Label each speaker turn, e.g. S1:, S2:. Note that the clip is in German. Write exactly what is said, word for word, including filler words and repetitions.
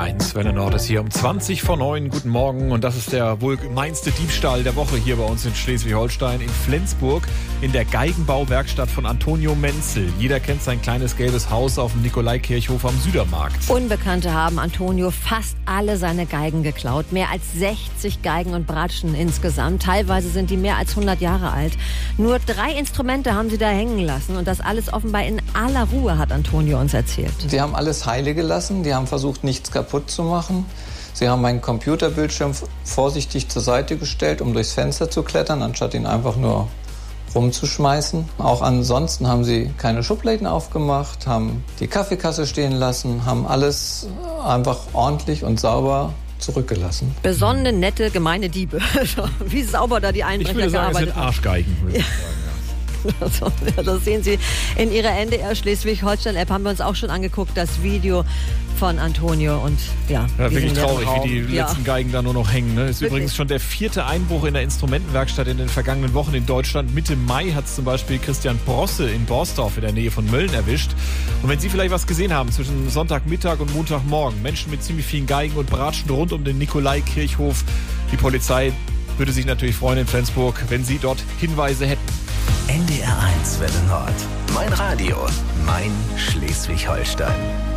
S1: eins, Welle Nord ist hier um zwanzig vor neun. Guten Morgen. Und das ist der wohl gemeinste Diebstahl der Woche hier bei uns in Schleswig-Holstein, in Flensburg, in der Geigenbauwerkstatt von Antonio Menzel. Jeder kennt sein kleines gelbes Haus auf dem Nikolaikirchhof am Südermarkt.
S2: Unbekannte haben Antonio fast alle seine Geigen geklaut. Mehr als sechzig Geigen und Bratschen insgesamt. Teilweise sind die mehr als hundert Jahre alt. Nur drei Instrumente haben sie da hängen lassen. Und das alles offenbar in aller Ruhe, hat Antonio uns erzählt.
S3: Sie haben alles heile gelassen. Die haben versucht, nichts kaputt zu machen. Sie haben meinen Computerbildschirm vorsichtig zur Seite gestellt, um durchs Fenster zu klettern, anstatt ihn einfach nur rumzuschmeißen. Auch ansonsten haben sie keine Schubladen aufgemacht, haben die Kaffeekasse stehen lassen, haben alles einfach ordentlich und sauber zurückgelassen.
S2: Besonnene, nette, gemeine Diebe. Wie sauber da die Einbrecher
S1: ich würde sagen,
S2: gearbeitet
S1: es sind Arschgeigen, würde ich
S2: ja.
S1: sagen.
S2: Also, das sehen Sie in Ihrer N D R Schleswig-Holstein-App. Haben wir uns auch schon angeguckt, das Video von Antonio. Und ja,
S1: ja wirklich traurig,
S2: Raum.
S1: wie die
S2: ja.
S1: letzten Geigen da nur noch hängen. Ne? Ist wirklich. Übrigens schon der vierte Einbruch in der Instrumentenwerkstatt in den vergangenen Wochen in Deutschland. Mitte Mai hat es zum Beispiel Christian Brosse in Borsdorf in der Nähe von Mölln erwischt. Und wenn Sie vielleicht was gesehen haben zwischen Sonntagmittag und Montagmorgen, Menschen mit ziemlich vielen Geigen und Bratschen rund um den Nikolaikirchhof, die Polizei würde sich natürlich freuen in Flensburg, wenn Sie dort Hinweise hätten.
S4: N D R eins Welle Nord. Mein Radio, mein Schleswig-Holstein.